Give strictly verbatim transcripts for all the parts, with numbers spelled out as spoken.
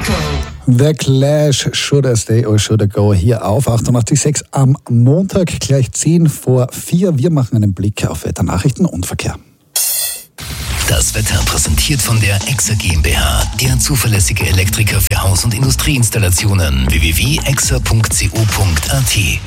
The Clash, Should I Stay or Should I Go, hier auf achtundachtzig Komma sechs am Montag, gleich zehn vor vier. Wir machen einen Blick auf Wetternachrichten und Verkehr. Das Wetter präsentiert von der Exa GmbH, der zuverlässige Elektriker für Haus- und Industrieinstallationen. w w w punkt exa punkt co punkt a t.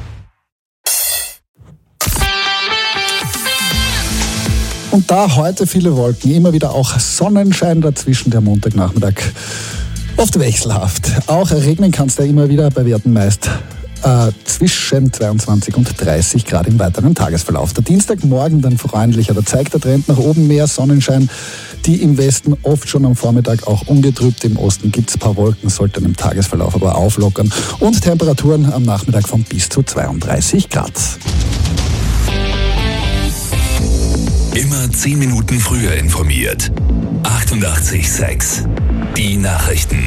Und da heute viele Wolken, immer wieder auch Sonnenschein dazwischen, der Montagnachmittag oft wechselhaft. Auch regnen kann es da immer wieder, bei Werten meist äh, zwischen zweiundzwanzig und dreißig Grad im weiteren Tagesverlauf. Der Dienstagmorgen dann freundlicher, da zeigt der Trend nach oben mehr Sonnenschein. Die im Westen oft schon am Vormittag auch ungetrübt. Im Osten gibt es ein paar Wolken, sollten im Tagesverlauf aber auflockern. Und Temperaturen am Nachmittag von bis zu zweiunddreißig Grad. Immer zehn Minuten früher informiert. achtundachtzig Komma sechs. Die Nachrichten.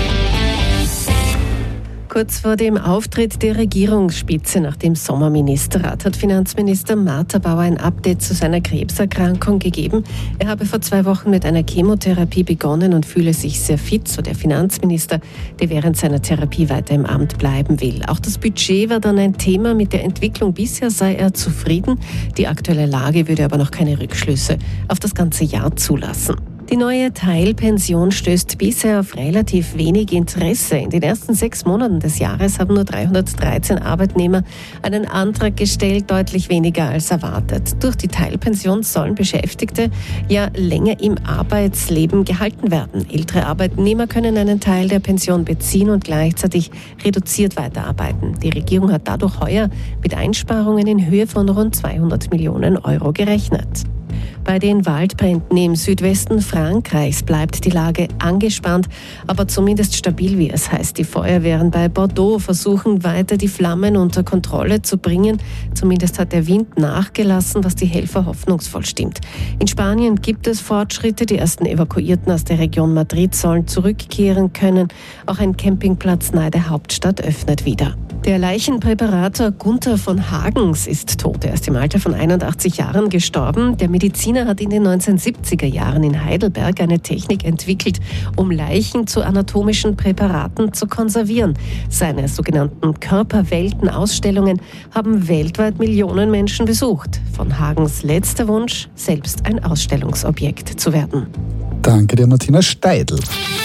Kurz vor dem Auftritt der Regierungsspitze nach dem Sommerministerrat hat Finanzminister Martha Bauer ein Update zu seiner Krebserkrankung gegeben. Er habe vor zwei Wochen mit einer Chemotherapie begonnen und fühle sich sehr fit, so der Finanzminister, der während seiner Therapie weiter im Amt bleiben will. Auch das Budget war dann ein Thema. Mit der Entwicklung bisher sei er zufrieden. Die aktuelle Lage würde aber noch keine Rückschlüsse auf das ganze Jahr zulassen. Die neue Teilpension stößt bisher auf relativ wenig Interesse. In den ersten sechs Monaten des Jahres haben nur dreihundertdreizehn Arbeitnehmer einen Antrag gestellt, deutlich weniger als erwartet. Durch die Teilpension sollen Beschäftigte ja länger im Arbeitsleben gehalten werden. Ältere Arbeitnehmer können einen Teil der Pension beziehen und gleichzeitig reduziert weiterarbeiten. Die Regierung hat dadurch heuer mit Einsparungen in Höhe von rund zweihundert Millionen Euro gerechnet. Bei den Waldbränden im Südwesten Frankreichs bleibt die Lage angespannt, aber zumindest stabil, wie es heißt. Die Feuerwehren bei Bordeaux versuchen weiter, die Flammen unter Kontrolle zu bringen. Zumindest hat der Wind nachgelassen, was die Helfer hoffnungsvoll stimmt. In Spanien gibt es Fortschritte. Die ersten Evakuierten aus der Region Madrid sollen zurückkehren können. Auch ein Campingplatz nahe der Hauptstadt öffnet wieder. Der Leichenpräparator Gunther von Hagens ist tot. Er ist im Alter von einundachtzig Jahren gestorben. Der Mediziner hat in den neunzehnhundertsiebziger Jahren in Heidelberg eine Technik entwickelt, um Leichen zu anatomischen Präparaten zu konservieren. Seine sogenannten Körperwelten-Ausstellungen haben weltweit Millionen Menschen besucht. Von Hagens letzter Wunsch, selbst ein Ausstellungsobjekt zu werden. Danke dir, Martina Steidl.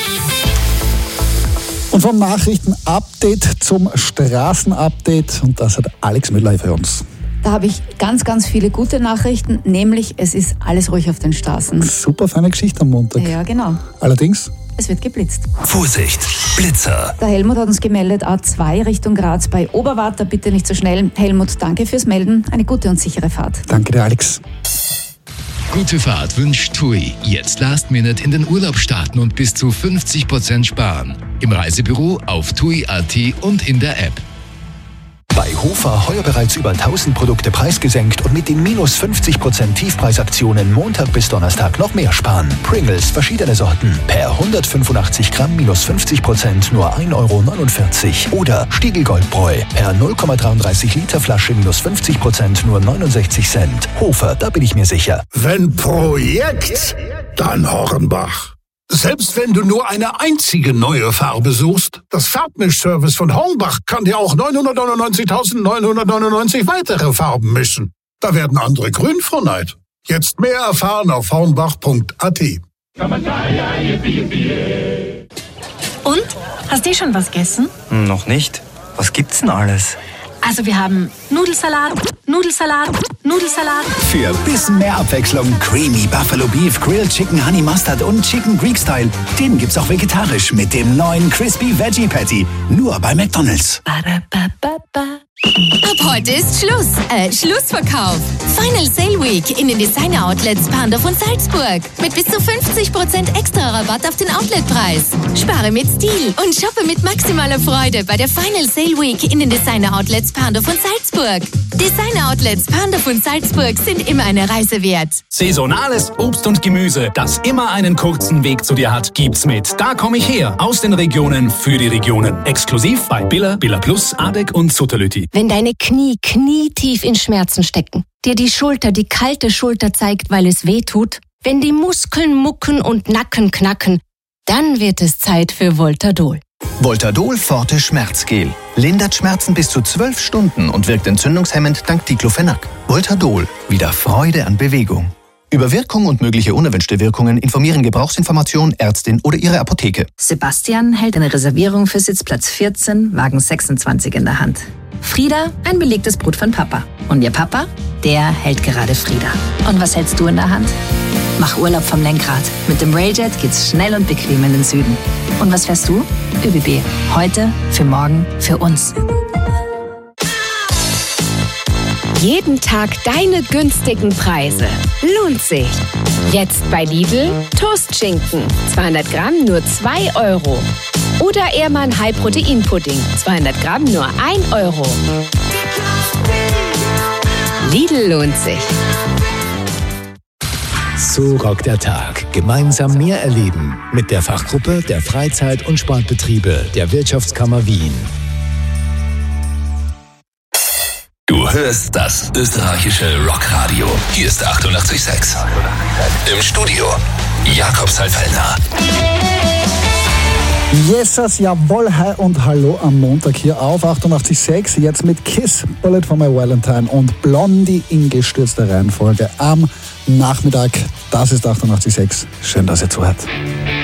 Und vom Nachrichten-Update zum Straßen-Update. Und das hat Alex Müller für uns. Da habe ich ganz, ganz viele gute Nachrichten, nämlich es ist alles ruhig auf den Straßen. Super feine Geschichte am Montag. Ja, genau. Allerdings? Es wird geblitzt. Vorsicht, Blitzer. Der Helmut hat uns gemeldet, A zwei Richtung Graz bei Oberwarta. Bitte nicht so schnell. Helmut, danke fürs Melden. Eine gute und sichere Fahrt. Danke dir, Alex. Gute Fahrt wünscht TUI. Jetzt Last Minute in den Urlaub starten und bis zu fünfzig Prozent sparen. Im Reisebüro, auf tui punkt a t und in der App. Bei Hofer heuer bereits über tausend Produkte preisgesenkt und mit den minus fünfzig Prozent Tiefpreisaktionen Montag bis Donnerstag noch mehr sparen. Pringles, verschiedene Sorten. Per hundertfünfundachtzig Gramm minus fünfzig Prozent nur ein Euro neunundvierzig. Oder Stiegel Goldbräu. Per null Komma dreiunddreißig Liter Flasche minus fünfzig Prozent nur neunundsechzig Cent. Hofer, da bin ich mir sicher. Wenn Projekt, dann Hornbach. Selbst wenn du nur eine einzige neue Farbe suchst, das Farbmischservice von Hornbach kann dir auch neunhundertneunundneunzigtausendneunhundertneunundneunzig weitere Farben mischen. Da werden andere grün vor Neid. Jetzt mehr erfahren auf hornbach punkt a t. Und? Hast du schon was gegessen? Noch nicht. Was gibt's denn alles? Also wir haben Nudelsalat, Nudelsalat, Nudelsalat. Für bisschen mehr Abwechslung Creamy Buffalo Beef, Grilled Chicken Honey Mustard und Chicken Greek Style. Den gibt's auch vegetarisch mit dem neuen Crispy Veggie Patty. Nur bei McDonald's. Ab heute ist Schluss, äh, Schlussverkauf. Final Sale Week in den Designer Outlets Pandorf und Salzburg. Mit bis zu fünfzig Prozent extra Rabatt auf den Outletpreis. Spare mit Stil und shoppe mit maximaler Freude bei der Final Sale Week in den Designer Outlets Pandorf und Salzburg. Designer Outlets Pandorf und Salzburg sind immer eine Reise wert. Saisonales Obst und Gemüse, das immer einen kurzen Weg zu dir hat, gibt's mit Da komme ich her, aus den Regionen für die Regionen. Exklusiv bei Billa, Billa Plus, Adek und Sutterlüti. Wenn deine Knie knietief in Schmerzen stecken, dir die Schulter die kalte Schulter zeigt, weil es weh tut, wenn die Muskeln mucken und Nacken knacken, Dann wird es Zeit für Voltadol. Voltadol Forte Schmerzgel. Lindert Schmerzen bis zu zwölf Stunden und wirkt entzündungshemmend dank Diclofenac. Voltadol. Wieder Freude an Bewegung. Über Wirkung und mögliche unerwünschte Wirkungen informieren Gebrauchsinformation, Ärztin oder Ihre Apotheke. Sebastian hält eine Reservierung für Sitzplatz vierzehn, Wagen sechsundzwanzig in der Hand. Frieda, ein belegtes Brot von Papa. Und ihr Papa, der hält gerade Frieda. Und was hältst du in der Hand? Mach Urlaub vom Lenkrad. Mit dem Railjet geht's schnell und bequem in den Süden. Und was fährst du? ÖBB. Heute, für morgen, für uns. Jeden Tag deine günstigen Preise. Lohnt sich. Jetzt bei Lidl Toastschinken. zweihundert Gramm nur zwei Euro. Oder Ehrmann High-Protein-Pudding. zweihundert Gramm nur ein Euro. Lidl lohnt sich. So rockt der Tag. Gemeinsam mehr erleben. Mit der Fachgruppe der Freizeit- und Sportbetriebe der Wirtschaftskammer Wien. Du hörst das österreichische Rockradio. Hier ist achtundachtzig Komma sechs. Im Studio Jakob Salfellner. Yesas, jawohl, hi und hallo am Montag hier auf achtundachtzig Komma sechs. Jetzt mit Kiss, Bullet for My Valentine und Blondie in gestürzter Reihenfolge am Nachmittag. Das ist achtundachtzig Komma sechs. Schön, dass ihr zuhört.